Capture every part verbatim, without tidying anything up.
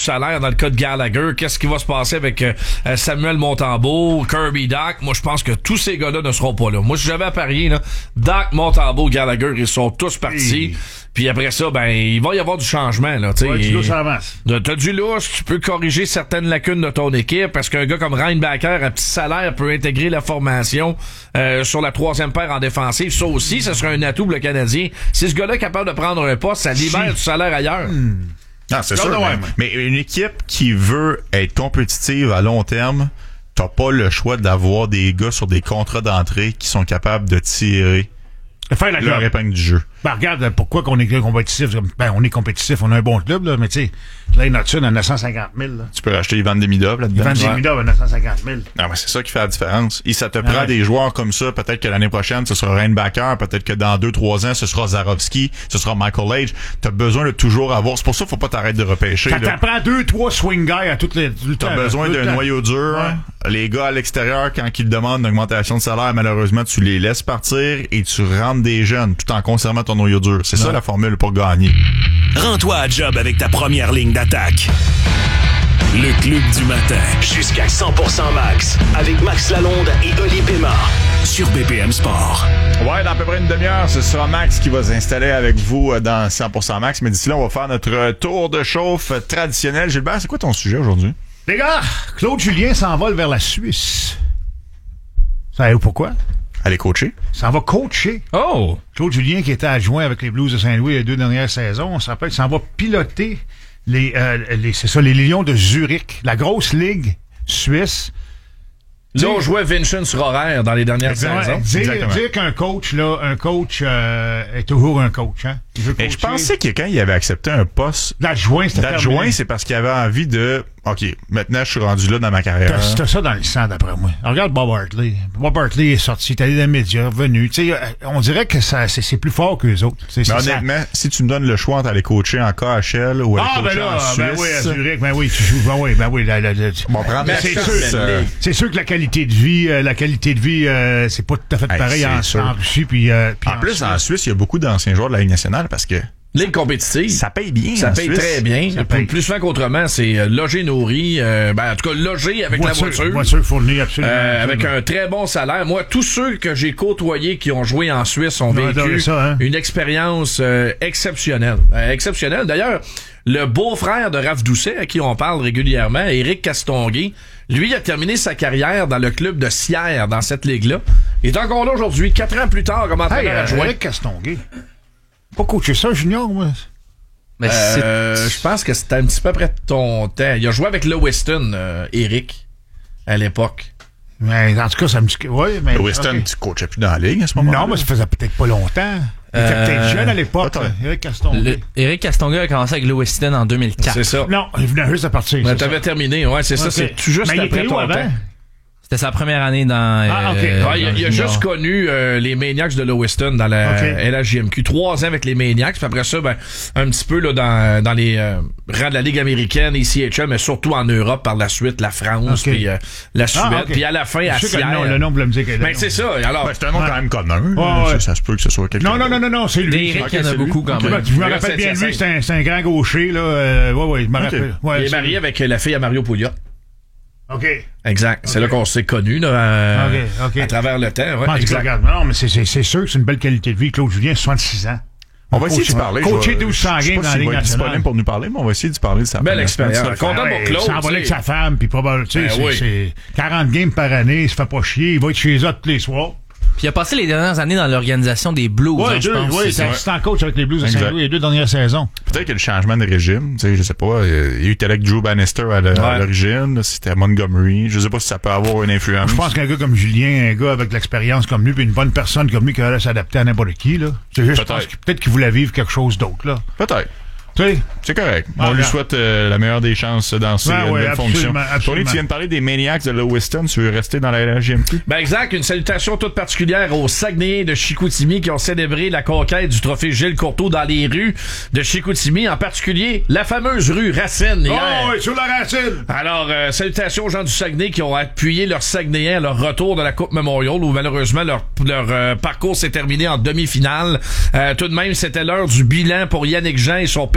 salaire dans le cas de Gallagher? Qu'est-ce qui va se passer avec euh, Samuel Montembeault, Kirby Dach? Moi, je pense que tous ces gars-là ne seront pas là. Moi, si j'avais à parier, là, Dach, Montembeault, Gallagher, ils sont tous partis. Et... Puis après ça, ben, il va y avoir du changement, là, tu sais. Ouais, du lousse, ça avance. T'as du lousse, tu peux corriger certaines lacunes de ton équipe, parce qu'un gars comme Reinbacker, à petit salaire, peut intégrer la formation, euh, sur la troisième paire en défensive. Ça aussi, ce serait un atout pour le Canadien. Si ce gars-là est capable de prendre un poste, ça libère du salaire ailleurs. Hmm. Non, c'est sûr. Ouais, mais, mais une équipe qui veut être compétitive à long terme, t'as pas le choix d'avoir des gars sur des contrats d'entrée qui sont capables de tirer faire la leur épingle du jeu. Ben, regarde, pourquoi qu'on est compétitif? Ben, on est compétitif, on a un bon club, là, mais tu sais, là, Hudson a neuf cent cinquante mille, là. Tu peux racheter Ivan Demidov là-dedans. Ivan Demidov a neuf cent cinquante mille. Non, mais c'est ça qui fait la différence. Et ça te prend ah ouais. des joueurs comme ça. Peut-être que l'année prochaine, ce sera Reinbacker. Peut-être que dans deux, trois ans, ce sera Zarovski. Ce sera Michael Age. T'as besoin de toujours avoir. C'est pour ça qu'il faut pas t'arrêter de repêcher. Ça t'apprend deux, trois swing guys à toutes les, tout le temps. T'as besoin d'un noyau dur. Ouais. Les gars à l'extérieur, quand ils te demandent une augmentation de salaire, malheureusement, tu les laisses partir et tu rentres des jeunes tout en conservant ton noyau dur. C'est ça la formule pour gagner. Rends-toi à job avec ta première ligne d'attaque. Le Club du matin. Jusqu'à cent pour cent max. Avec Max Lalonde et Oli Pémard. Sur B P M Sport. Ouais, dans à peu près une demi-heure, ce sera Max qui va s'installer avec vous dans cent pour cent max. Mais d'ici là, on va faire notre tour de chauffe traditionnel. Gilbert, c'est quoi ton sujet aujourd'hui? Les gars, Claude Julien s'envole vers la Suisse. Savez-vous pourquoi? Aller coacher. Ça va coacher. Oh! Claude Julien, qui était adjoint avec les Blues de Saint-Louis les deux dernières saisons, on se rappelle, ça va piloter les, euh, les, c'est ça, les Lions de Zurich, la grosse ligue suisse. Là, on jouait Vincent sur horaire dans les dernières Exactement. saisons. Dire, dire qu'un coach, là, un coach euh, est toujours un coach, hein. Il veut Mais je pensais que quand il avait accepté un poste d'adjoint, c'était d'adjoint, c'est parce qu'il avait envie de OK, maintenant je suis rendu là dans ma carrière. C'était ça dans le sang d'après moi. Alors, regarde Bob Hartley. Bob Hartley est sorti, il est allé dans les médias, revenu. Tu sais, on dirait que ça c'est, c'est plus fort que les autres. C'est, mais c'est honnêtement, ça. Si tu me donnes le choix entre aller coacher en K H L ou aller ah, coacher ben là, en Suisse. ben oui, à Zurich, ben oui, tu joues, ben oui, ben oui. La, la, la, bon, prendre c'est, sûr, sûr, euh, c'est sûr que la qualité de vie, euh, la qualité de vie, euh, c'est pas tout à fait hey, pareil en, sûr. en Russie puis. Euh, puis en, en plus, Suisse. En Suisse, il y a beaucoup d'anciens joueurs de la Ligue nationale parce que. Ligue compétitive. Ça paye bien. Ça paye Suisse. très bien. Ça paye. Plus souvent qu'autrement, c'est euh, loger nourri. Euh, ben, en tout cas, loger avec voiture, la voiture. Voiture fournie, absolument. Euh, absolument. avec un très bon salaire. Moi, tous ceux que j'ai côtoyés qui ont joué en Suisse ont On vécu ça, hein? une expérience euh, exceptionnelle. Euh, exceptionnelle. D'ailleurs, le beau-frère de Raph Doucet, à qui on parle régulièrement, Éric Castonguay, lui, il a terminé sa carrière dans le club de Sierre, dans cette ligue-là. Il est encore là aujourd'hui, quatre ans plus tard, comme entraîneur hey, adjoint. Éric Castonguay. Pas coaché ça, Junior, moi. Mais euh, je pense que c'était un petit peu après ton temps. Il a joué avec Lewiston, euh, Eric, à l'époque. Mais en tout cas, ça me dit que. Oui, mais. Lewiston, okay. Tu coachais plus dans la ligue à ce moment-là? Non, mais ça faisait peut-être pas longtemps. Il était euh, peut-être jeune à l'époque. Éric Castonguay. Éric Castonguay a commencé avec Lewiston en deux mille quatre. C'est ça. Non, il venait juste à partir. Mais t'avais ça. terminé, ouais, c'est okay. ça. C'est tout juste mais après ton temps. C'était sa première année dans... Ah, OK. Euh, ouais, il, il a juste connu euh, les Maniacs de Lewiston dans la okay. L H J M Q. Trois ans avec les Maniacs. Puis après ça, ben, un petit peu là dans, dans les euh, rangs de la Ligue américaine, I C H L, mais surtout en Europe par la suite, la France, okay. puis euh, la Suède. Ah, okay. Puis à la fin, à Sierre. Le nom, le nom me dire que ben, c'est ça. Alors, ben, c'est un nom ouais. quand même commun. Ouais, ouais. Ça, ça se peut que ce soit quelqu'un. Non, non, non, non, non, c'est lui. Éric, il y en a beaucoup quand même. Je me rappelle bien de lui, c'est un, c'est un grand gaucher, là. Euh, ouais, ouais, je me rappelle. Il est marié avec la fille à Mario Pouliot. OK. Exact. Okay. C'est là qu'on s'est connus, là, à, okay, okay. à travers le temps. Ouais, ah, exact. Regarde, non, mais c'est, c'est, c'est sûr que c'est une belle qualité de vie. Claude Julien, soixante-six ans. On va essayer d'y parler. Coacher douze cents games dans la Ligue nationale. C'est pas même pour nous parler, mais on va essayer d'y parler de sa belle expérience. Content pour Claude. Il s'envolait avec sa femme, puis probablement, tu sais, c'est, oui. c'est quarante games par année, il se fait pas chier, il va être chez eux tous les soirs. Puis il a passé les dernières années dans l'organisation des Blues, ouais, hein, je pense. Oui, c'est assistant coach avec les Blues de Saint-Louis les deux dernières saisons. Peut-être que le changement de régime, tu sais, je sais pas, il y a eu avec Drew Bannister à, le, ouais. à l'origine, c'était Montgomery, je sais pas si ça peut avoir une influence. Je pense qu'un gars comme Julien, un gars avec de l'expérience comme lui, puis une bonne personne comme lui qui allait s'adapter à n'importe qui, là. C'est juste, je pense que peut-être qu'il voulait vivre quelque chose d'autre, là. Peut-être. T'sais? C'est correct. Ah, on lui souhaite euh, la meilleure des chances dans ses ben, nouvelles ouais, fonctions. Tony, tu viens de parler des Maniacs de Lewiston. Tu veux rester dans la L H J M Q? Ben exact. Une salutation toute particulière aux Saguenayens de Chicoutimi qui ont célébré la conquête du trophée Gilles Courteau dans les rues de Chicoutimi, en particulier la fameuse rue Racine hier. Oh oui, sur la Racine! Alors, euh, salutations aux gens du Saguenay qui ont appuyé leurs Saguenayens à leur retour de la Coupe Memorial, où malheureusement leur, leur euh, parcours s'est terminé en demi-finale. Euh, tout de même, c'était l'heure du bilan pour Yannick Jean et son personnel.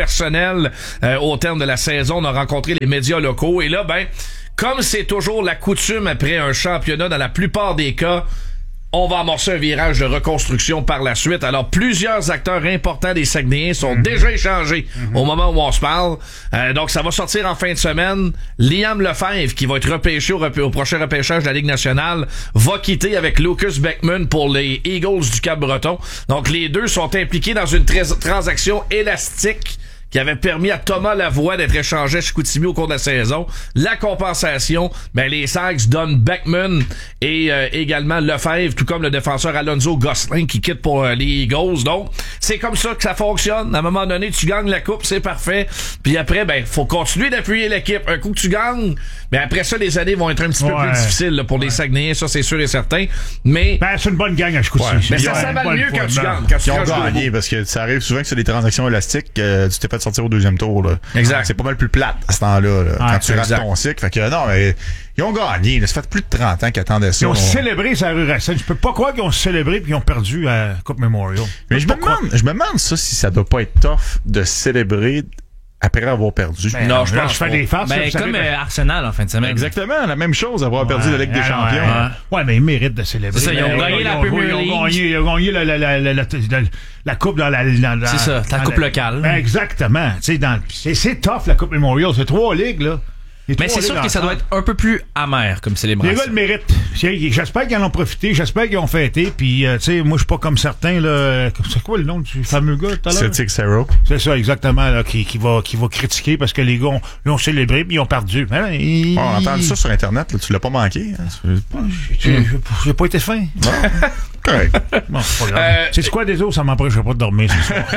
personnel euh, au terme de la saison. On a rencontré les médias locaux. Et là, ben, comme c'est toujours la coutume après un championnat, dans la plupart des cas, on va amorcer un virage de reconstruction par la suite. Alors, plusieurs acteurs importants des Saguenayens sont mmh. déjà échangés mmh. au moment où on se parle. Euh, donc, ça va sortir en fin de semaine. Liam Lefebvre, qui va être repêché au, repê- au prochain repêchage de la Ligue nationale, va quitter avec Lucas Beckman pour les Eagles du Cap-Breton. Donc, les deux sont impliqués dans une tra- transaction élastique qui avait permis à Thomas Lavoie d'être échangé à Chicoutimi au cours de la saison. La compensation, ben les Sags donnent Beckman et euh, également Lefebvre, tout comme le défenseur Alonso Gosselin qui quitte pour euh, les Eagles. Donc, c'est comme ça que ça fonctionne. À un moment donné, tu gagnes la coupe, c'est parfait. Puis après, ben faut continuer d'appuyer l'équipe. Un coup que tu gagnes, ben après ça, les années vont être un petit ouais. peu plus difficiles là, pour ouais. les Saguenayens, ça c'est sûr et certain. Mais ben, c'est une bonne gang à Chicoutimi. Ouais. Mais ça, ça va mieux quand tu gagnes. Quand tu ont gagné, parce que ça arrive souvent que c'est des transactions élastiques, euh, tu t'es fait sortir au deuxième tour. Là. Exact. C'est pas mal plus plate à ce temps-là, là, ah, quand tu rates ton cycle. Fait que non, mais ils ont gagné. Là. Ça fait plus de trente ans qu'ils attendaient ça. Ils ont on... célébré sa rue Racine. Je peux pas croire qu'ils ont célébré puis ils ont perdu à Coupe Memorial. Mais je me, demande, je me demande ça si ça doit pas être tough de célébrer après avoir perdu. Ben, non, je pense je fais des farces. Ben, comme euh, Arsenal en fin de semaine. Exactement, la même chose, avoir ouais, perdu la Ligue des ouais, Champions. Ouais. ouais, mais ils méritent de célébrer. C'est ça, ils ont gagné la Premier League. Ils ont gagné, ils ont gagné la, la, la, la, la, la, la coupe dans la... Dans, dans, c'est ça, la coupe la, locale. Ben, exactement. Dans, c'est, c'est tough, la Coupe Memorial. C'est trois ligues, là. Mais c'est sûr que ça doit être un peu plus amer comme célébration. Les gars le méritent. J'espère qu'ils en ont profité. J'espère qu'ils ont fêté. Puis, euh, tu sais, moi, je suis pas comme certains, là. C'est quoi le nom du fameux gars tout à l'heure? Celtic Sarrow. C'est ça, exactement, là, qui, qui va, qui va critiquer parce que les gars ont, ont célébré puis ils ont perdu. Ben, ils... oh, on a entendu ça sur Internet, là. Tu l'as pas manqué. Hein? J'ai, j'ai, j'ai pas été fin. Bon. Correct. Bon, c'est pas grave. Euh, c'est quoi des autres? Ça m'empêche pas de dormir ce soir.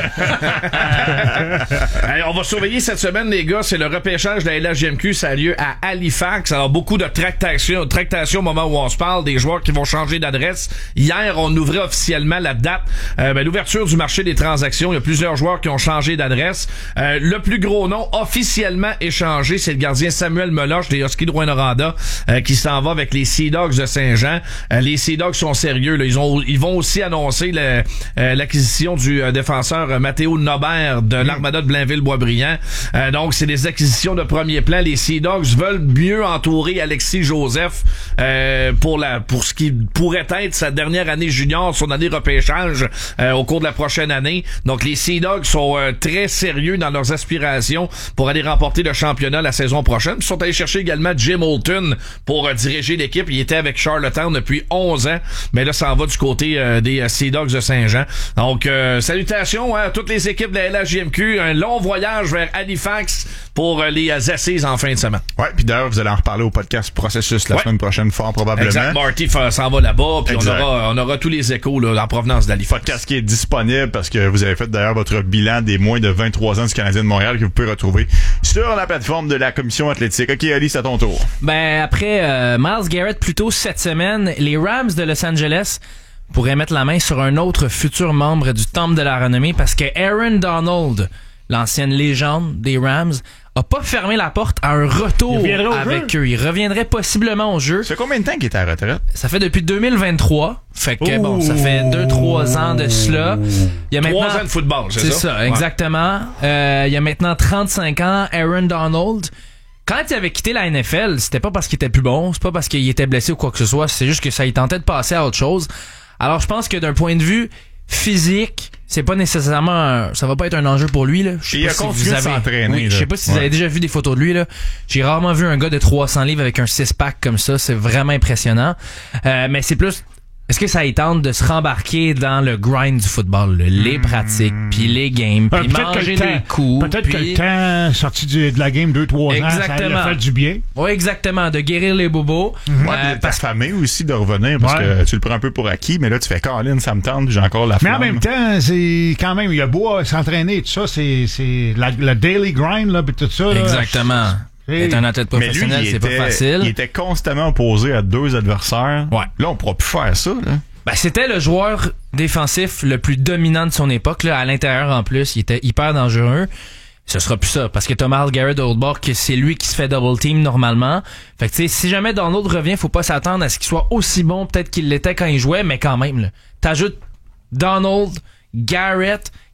Alors, on va surveiller cette semaine, les gars. C'est le repêchage de la L H J M Q. Ça a lieu à Halifax. Alors, beaucoup de tractations, tractations au moment où on se parle, des joueurs qui vont changer d'adresse. Hier, on ouvrait officiellement la date, euh, ben, l'ouverture du marché des transactions. Il y a plusieurs joueurs qui ont changé d'adresse. Euh, le plus gros nom officiellement échangé, c'est le gardien Samuel Meloche des Huskies de Rouyn-Noranda, euh, qui s'en va avec les Sea Dogs de Saint-Jean. Euh, les Sea Dogs sont sérieux, là. Ils ont Ils vont aussi annoncer le, euh, l'acquisition du euh, défenseur euh, Mathéo Nobert de l'Armada de Blainville-Boisbriand. Euh, donc, c'est des acquisitions de premier plan. Les Sea Dogs veulent mieux entourer Alexis Joseph euh, pour la pour ce qui pourrait être sa dernière année junior, son année repêchage euh, au cours de la prochaine année. Donc, les Sea Dogs sont euh, très sérieux dans leurs aspirations pour aller remporter le championnat la saison prochaine. Ils sont allés chercher également Jim Holton pour euh, diriger l'équipe. Il était avec Charlottetown depuis onze ans, mais là, ça en va du côté euh, des euh, Sea Dogs de Saint-Jean. Donc, euh, salutations à toutes les équipes de la L H J M Q. Un long voyage vers Halifax pour euh, les euh, assises en fin de semaine. Ouais, puis d'ailleurs, vous allez en reparler au podcast Processus la ouais. semaine prochaine, fort probablement. Exact. Marty s'en va là-bas, puis on aura, on aura tous les échos là, en provenance d'Halifax. Podcast qui est disponible parce que vous avez fait d'ailleurs votre bilan des moins de vingt-trois ans du Canadien de Montréal que vous pouvez retrouver sur la plateforme de la Commission athlétique. OK, Ali, c'est à ton tour. Ben, après euh, Myles Garrett, plus tôt cette semaine, les Rams de Los Angeles pourraient mettre la main sur un autre futur membre du Temple de la Renommée parce que Aaron Donald, l'ancienne légende des Rams, a pas fermé la porte à un retour avec jeu. eux. Il reviendrait possiblement au jeu. Ça fait combien de temps qu'il est à la retraite? Ça fait depuis deux mille vingt-trois. Fait que, Ouh. bon, ça fait deux trois ans de cela. Il y a maintenant... trois ans de football, c'est, c'est ça? C'est ça, exactement. Ouais. Euh, il y a maintenant trente-cinq ans, Aaron Donald. Quand il avait quitté la N F L, c'était pas parce qu'il était plus bon, c'est pas parce qu'il était blessé ou quoi que ce soit, c'est juste que ça il tentait de passer à autre chose. Alors, je pense que d'un point de vue physique, c'est pas nécessairement un, ça va pas être un enjeu pour lui là. Je sais il pas a si continué vous avez, de s'entraîner. Oui, je sais pas si ouais. vous avez déjà vu des photos de lui là. J'ai rarement vu un gars de trois cents livres avec un six-pack comme ça, c'est vraiment impressionnant. Euh, mais c'est plus est-ce que ça y tente de se rembarquer dans le grind du football, là, les mmh. pratiques, puis les games, puis euh, manger des coups. Peut-être pis... que le temps sorti du, de la game deux trois ans, ça a fait du bien. Oui, exactement, de guérir les bobos. Mmh. Ouais, euh, parce... famille aussi de revenir, parce ouais. que tu le prends un peu pour acquis, mais là, tu fais Colin, ça me tente, j'ai encore la flamme. Mais en même temps, c'est quand même, il y a beau à s'entraîner, tout ça, c'est, c'est la, la daily grind, là, puis tout ça. Là, exactement. Être un athlète professionnel, lui, c'est était, pas facile. Il était constamment opposé à deux adversaires. Ouais. Là, on pourra plus faire ça, là. Ben, c'était le joueur défensif le plus dominant de son époque, là, à l'intérieur en plus. Il était hyper dangereux. Ce sera plus ça, parce que Thomas Garrett de Oldborg, c'est lui qui se fait double team normalement. Fait que, tu sais, si jamais Donald revient, faut pas s'attendre à ce qu'il soit aussi bon peut-être qu'il l'était quand il jouait, mais quand même, là. T'ajoutes Donald, Garrett,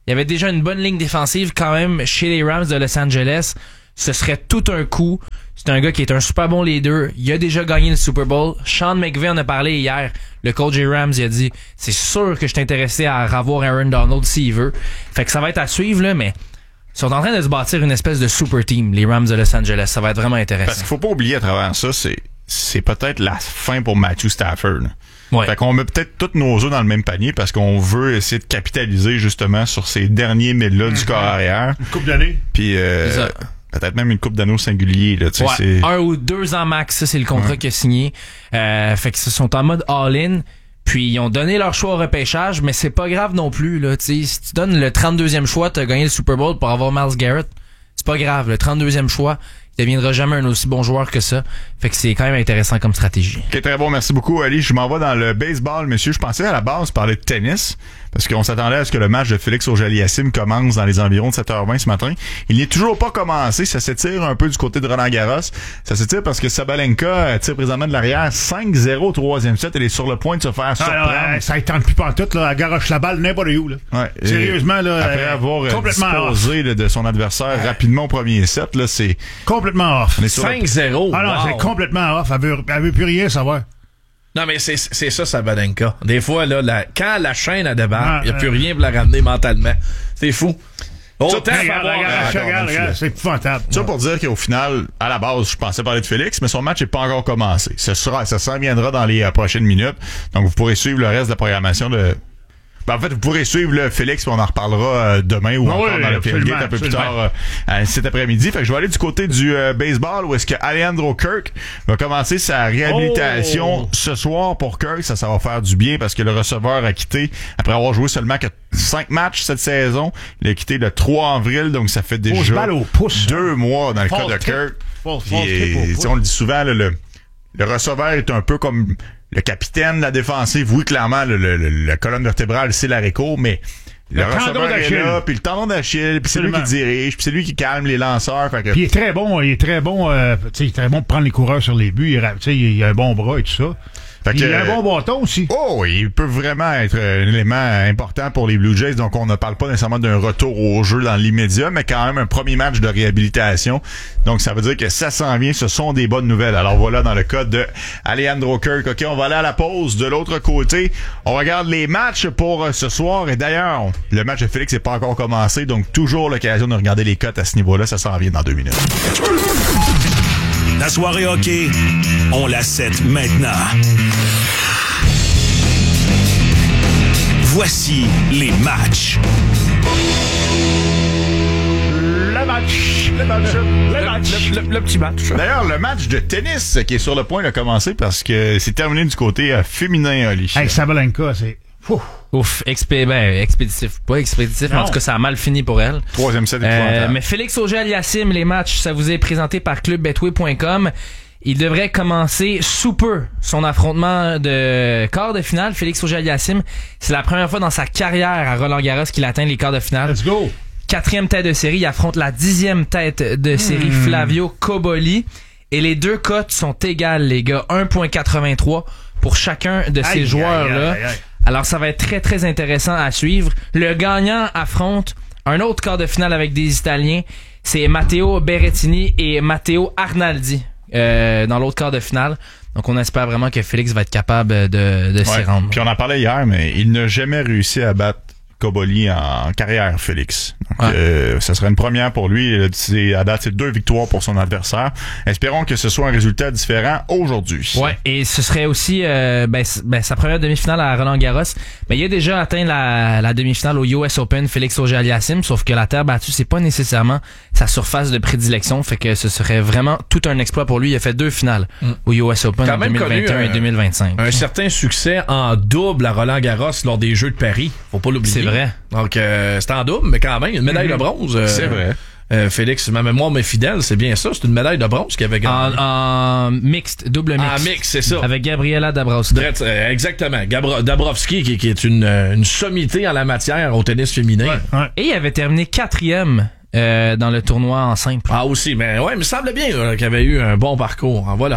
Il y avait déjà une bonne ligne défensive quand même chez les Rams de Los Angeles. Ce serait tout un coup. C'est un gars qui est un super bon leader. Il a déjà gagné le Super Bowl. Sean McVay en a parlé hier. Le coach des Rams, il a dit, c'est sûr que je suis intéressé à revoir Aaron Donald s'il veut. Fait que ça va être à suivre, là, mais ils sont en train de se bâtir une espèce de super team, les Rams de Los Angeles. Ça va être vraiment intéressant. Parce qu'il faut pas oublier à travers ça, c'est, c'est peut-être la fin pour Matthew Stafford. Ouais. Fait qu'on met peut-être tous nos œufs dans le même panier parce qu'on veut essayer de capitaliser justement sur ces derniers milles-là du corps arrière. Une couple d'années. Puis euh, peut-être même une coupe d'anneaux singulier. Là, tu sais, ouais, c'est... un ou deux ans max, ça c'est le contrat ouais. qu'il a signé. Euh, fait qu'ils sont en mode all-in. Puis ils ont donné leur choix au repêchage, mais c'est pas grave non plus. Là, si tu donnes le trente-deuxième choix, t'as gagné le Super Bowl pour avoir Myles Garrett. C'est pas grave. Le trente-deuxième choix, il deviendra jamais un aussi bon joueur que ça. Fait que c'est quand même intéressant comme stratégie. Ok, très bon. Merci beaucoup, Ali. Je m'en vais dans le baseball, monsieur. Je pensais à la base parler de tennis parce qu'on s'attendait à ce que le match de Félix Auger-Aliassime commence dans les environs de sept heures vingt ce matin. Il n'est toujours pas commencé. Ça s'étire un peu du côté de Roland-Garros. Ça s'étire parce que Sabalenka tire présentement de l'arrière cinq zéro au troisième set. Elle est sur le point de se faire surprendre. Ah, là, ça ne tente plus pantoute, là. Elle garoche la balle n'importe où, là. Ouais, sérieusement, là. Après avoir complètement disposé là, de son adversaire rapidement au premier set, là, c'est... Complètement off. cinq zéro. Ah non, wow. c'est complètement off. Elle veut, elle veut plus rien savoir. Non, mais c'est, c'est ça, Sabalenka. Des fois, là, la, quand la chaîne a débarque, il ah, n'y a plus euh, rien pour la ramener mentalement. C'est fou. Autant, regarde, regarde, regarde, regarde, c'est épouvantable. Ça pour dire qu'au final, à la base, je pensais parler de Félix, mais son match n'est pas encore commencé. Ça sera, ça s'en viendra dans les euh, prochaines minutes. Donc, vous pourrez suivre le reste de la programmation de... Ben, en fait, vous pourrez suivre le Félix, puis on en reparlera euh, demain ou ah encore oui, dans le tailgate un peu plus tard euh, cet après-midi. Fait que je vais aller du côté du euh, baseball où est-ce que Alejandro Kirk va commencer sa réhabilitation oh! ce soir pour Kirk. Ça, ça va faire du bien parce que le receveur a quitté après avoir joué seulement cinq matchs cette saison. Il a quitté le trois avril, donc ça fait déjà au pouce, deux mois dans le False cas de tip. Kirk. False, Puis, false tip euh, on le dit souvent, là, le, le receveur est un peu comme le capitaine de la défensive. Oui, clairement, le, le, le, la colonne vertébrale, c'est l'Areco, mais le, le receveur est là, puis le tendon d'Achille, puis c'est lui qui dirige, puis c'est lui qui calme les lanceurs. Fait que... Puis il est très bon, il est très bon, euh, tu sais, il est très bon pour prendre les coureurs sur les buts. Il, tu sais, il a un bon bras et tout ça. Fait que, il a un bon bâton aussi. Oh, il peut vraiment être un élément important pour les Blue Jays. Donc, on ne parle pas nécessairement d'un retour au jeu dans l'immédiat, mais quand même un premier match de réhabilitation. Donc, ça veut dire que ça s'en vient. Ce sont des bonnes nouvelles. Alors, voilà dans le cas de Alejandro Kirk. OK, on va aller à la pause. De l'autre côté, on regarde les matchs pour ce soir. Et d'ailleurs, le match de Félix n'est pas encore commencé. Donc, toujours l'occasion de regarder les cotes à ce niveau-là. Ça s'en vient dans deux minutes. La soirée hockey, on la set maintenant. Voici les matchs. Le match, le match, le match. Le, le, le petit match. D'ailleurs, le match de tennis qui est sur le point de commencer parce que c'est terminé du côté euh, féminin, Oli. Hey, Sabalenka, c'est... Ouf, Ouf expé- ben, expéditif. Pas expéditif, mais en tout cas, ça a mal fini pour elle. Troisième set euh, Mais Félix Auger-Aliassime, les matchs, ça vous est présenté par club betway point com. Il devrait commencer sous peu son affrontement de quart de finale. Félix Auger-Aliassime, c'est la première fois dans sa carrière à Roland-Garros qu'il atteint les quarts de finale. let's go. Quatrième tête de série, il affronte la dixième tête de série, hmm. Flavio Cobolli. Et les deux cotes sont égales, les gars. un virgule quatre-vingt-trois pour chacun de ces aïe, joueurs-là. aïe, aïe, aïe. Alors, ça va être très, très intéressant à suivre. Le gagnant affronte un autre quart de finale avec des Italiens. C'est Matteo Berrettini et Matteo Arnaldi euh, dans l'autre quart de finale. Donc, on espère vraiment que Félix va être capable de, de s'y ouais. rendre. Puis on en parlait hier, mais il n'a jamais réussi à battre Cobolli en carrière, Félix. Donc, ouais. euh, ça serait une première pour lui. C'est, à date, c'est deux victoires pour son adversaire. Espérons que ce soit un résultat différent aujourd'hui. Ouais, et ce serait aussi euh, ben, ben, sa première demi-finale à Roland-Garros. Ben, il a déjà atteint la, la demi-finale au U S Open, Félix Auger-Aliassime, sauf que la terre battue, c'est pas nécessairement sa surface de prédilection, fait que ce serait vraiment tout un exploit pour lui. Il a fait deux finales mm. au U S Open quand en deux mille vingt et un connu, et deux mille vingt-cinq. Un certain succès en double à Roland-Garros lors des Jeux de Paris. Faut pas l'oublier. C'est vrai. Donc, euh, c'est en double, mais quand même, une médaille mm-hmm. de bronze. Euh, c'est vrai. Euh, Félix, ma mémoire m'est fidèle, c'est bien ça. C'est une médaille de bronze qu'il avait gagné. En, en mixte, double mixte. En mixte, c'est ça. Avec Gabriela Dabrowski. Euh, exactement. Gabro- Dabrowski, qui, qui est une, une sommité en la matière au tennis féminin. Ouais, ouais. Et il avait terminé quatrième euh, dans le tournoi en simple. Ah, aussi. Mais ouais, il me semble bien là, qu'il avait eu un bon parcours. Voilà.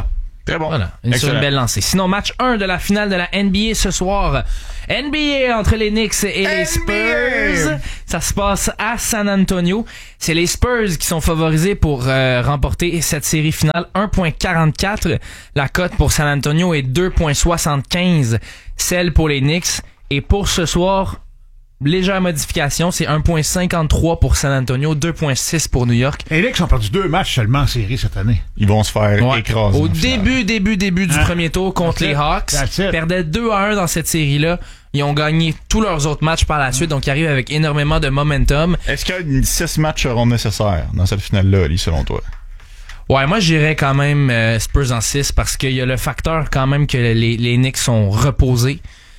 Très bon. Voilà, une, sur une belle lancée. Sinon, match un de la finale de la N B A ce soir. N B A entre les Knicks et les Spurs. Ça se passe à San Antonio. C'est les Spurs qui sont favorisés pour euh, remporter cette série finale. un virgule quarante-quatre. La cote pour San Antonio est deux virgule soixante-quinze. Celle pour les Knicks. Et pour ce soir, légère modification, c'est un virgule cinquante-trois pour San Antonio, deux virgule six pour New York. Les Knicks ont perdu deux matchs seulement en série cette année. Ils vont se faire Ouais. écraser. Au début, début, début du Hein? premier tour contre That's les it. Hawks. That's it. Perdaient deux à un dans cette série-là. Ils ont gagné tous leurs autres matchs par la suite, donc ils arrivent avec énormément de momentum. Est-ce que six matchs seront nécessaires dans cette finale-là, Ali, selon toi? Ouais, moi j'irais quand même euh, Spurs en six parce qu'il y a le facteur quand même que les, les Knicks sont reposés.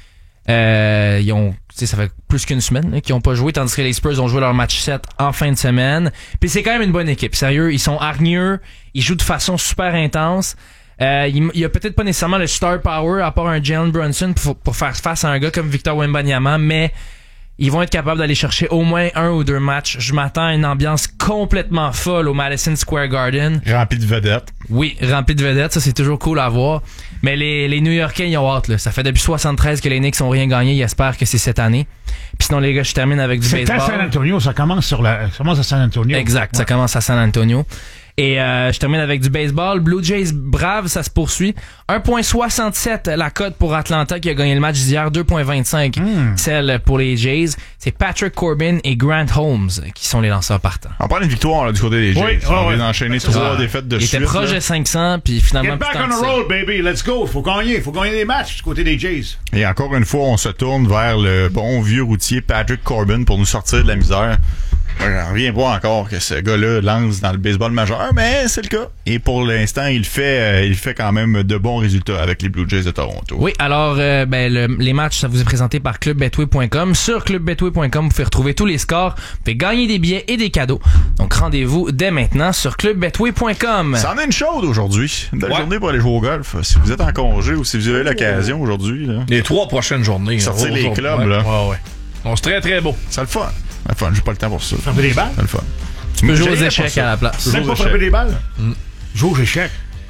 Euh, ils ont, tu sais, ça fait plus qu'une semaine là, qu'ils ont pas joué, tandis que les Spurs ont joué leur match sept en fin de semaine. Puis c'est quand même une bonne équipe, sérieux. Ils sont hargneux, ils jouent de façon super intense. Euh, il, il y a peut-être pas nécessairement le star power à part un Jalen Brunson pour, pour faire face à un gars comme Victor Wembanyama, mais ils vont être capables d'aller chercher au moins un ou deux matchs. Je m'attends à une ambiance complètement folle au Madison Square Garden. Rempli de vedettes. Oui, rempli de vedettes, ça c'est toujours cool à voir. Mais les, les New-Yorkais, ils ont hâte, là. Ça fait depuis soixante-treize que les Knicks ont rien gagné, ils espèrent que c'est cette année. Puis sinon, les gars, je termine avec du C'est baseball. à San Antonio, ça commence sur la, ça commence à San Antonio. Exact, ça Ouais. commence à San Antonio. Et euh, je termine avec du baseball. Blue Jays Braves, ça se poursuit. un virgule soixante-sept la cote pour Atlanta qui a gagné le match d'hier. deux virgule vingt-cinq Mm. celle pour les Jays. C'est Patrick Corbin et Grant Holmes qui sont les lanceurs partants. On parle d'une victoire là, du côté des Jays. Oui, on ouais, vient ouais. d'enchaîner C'est trois ça. défaites de Il suite. était proche là. de cinq cents, puis finalement... Get back plus tant on que the ça. road, baby. Let's go. Faut gagner. Faut gagner des matchs du côté des Jays. Et encore une fois, on se tourne vers le bon vieux routier Patrick Corbin pour nous sortir de la misère. Je reviens pas encore que ce gars-là lance dans le baseball majeur, mais c'est le cas. Et pour l'instant, il fait euh, il fait quand même de bons résultats avec les Blue Jays de Toronto. Oui, alors euh, ben, le- les matchs, ça vous est présenté par club betway point com. Sur club betway point com, vous pouvez retrouver tous les scores, vous pouvez gagner des billets et des cadeaux. Donc rendez-vous dès maintenant sur club betway point com. Ça en est une chaude aujourd'hui. Une belle Ouais. journée pour aller jouer au golf. Si vous êtes en congé ou si vous avez l'occasion aujourd'hui, là, Les trois prochaines journées. Sortir là, les aujourd'hui. clubs, Ouais, là. Ouais, ouais. On se très très beau. c'est le fun. C'est le fun. J'ai pas le temps pour ça. Frapper des balles. C'est le fun. Tu peux jouer aux J'irais échecs pour ça. à la place. Même aux pas échecs. frapper des balles. Joue aux échecs.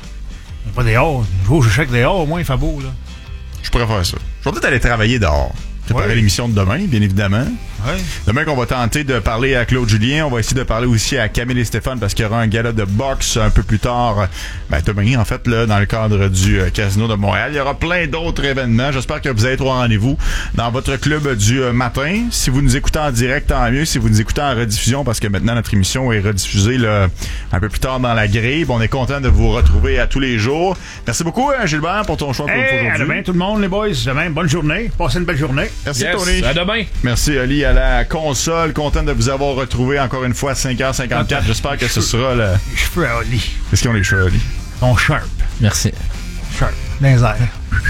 Pas dehors. Joue aux échecs dehors, au moins, il fait beau, là. Je pourrais faire ça. Je vais peut-être aller travailler dehors. Préparer Ouais. l'émission de demain, bien évidemment. Ouais. Demain qu'on va tenter de parler à Claude Julien, on va essayer de parler aussi à Camille et Stéphane parce qu'il y aura un gala de boxe un peu plus tard. Ben demain, en fait, là, dans le cadre du euh, Casino de Montréal. Il y aura plein d'autres événements. J'espère que vous allez être au rendez-vous dans votre club du euh, matin. Si vous nous écoutez en direct, tant mieux. Si vous nous écoutez en rediffusion, parce que maintenant notre émission est rediffusée là, un peu plus tard dans la grille. On est content de vous retrouver à tous les jours. Merci beaucoup, hein, Gilbert, pour ton choix pour Hey, à aujourd'hui. demain, tout le monde, les boys. Demain, bonne journée. Passez une belle journée. Merci, Yes. Tony. À demain. Merci, Ali, à la console. Content de vous avoir retrouvé encore une fois à cinq heures cinquante-quatre. J'espère que ce sera le... Les cheveux à Oli. Qu'est-ce qu'ils ont les cheveux, Ali? Ils sont sharp. Merci. Sharp. Dans les airs.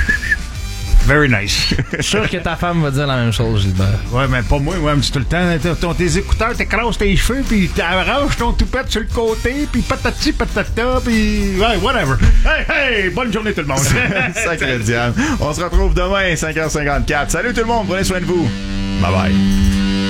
Very nice. Je suis sûr que ta femme va dire la même chose, Gilbert. Ouais, mais pas moi. Moi, elle me dit tout le temps, t'as- ton- tes écouteurs, t'écrases tes cheveux, puis t'arranges ton toupette sur le côté, puis patati patata, puis ouais, whatever. Hey, hey, bonne journée tout le monde. Sacré Diane. On se retrouve demain, cinq heures cinquante-quatre. Salut tout le monde, prenez soin de vous. Bye bye.